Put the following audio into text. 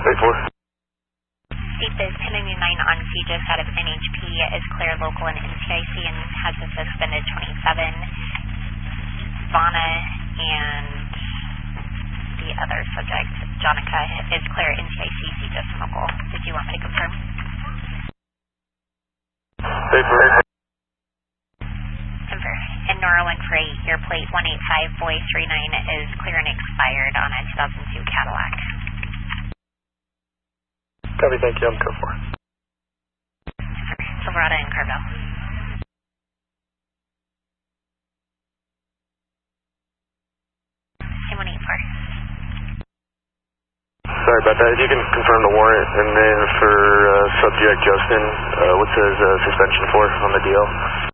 Deep is 1099 on Fugis out of NHP is clear local and NCIC and has a suspended 27. Vana and the other subject, Jonica, is clear NCIC, Fugis and local. Did you want me to confirm? Confirm. And Norwin Freight, your plate 185 Boy 39 is clear and expired on a 2002 Cadillac. Copy, thank you. I'm code 4. Silverado and Carvel. Same 184. Sorry about that. If you can confirm the warrant, and then for subject Justin, what's his suspension for on the DL?